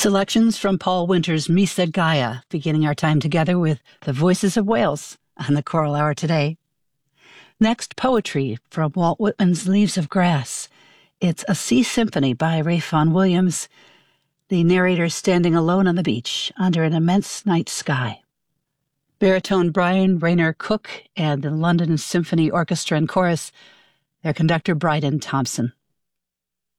Selections from Paul Winter's Missa Gaia, beginning our time together with the Voices of Wales on the Choral Hour today. Next, poetry from Walt Whitman's Leaves of Grass. It's a sea symphony by Ralph Vaughan Williams, the narrator standing alone on the beach under an immense night sky. Baritone Brian Rayner Cook and the London Symphony Orchestra and Chorus, their conductor Bryden Thompson.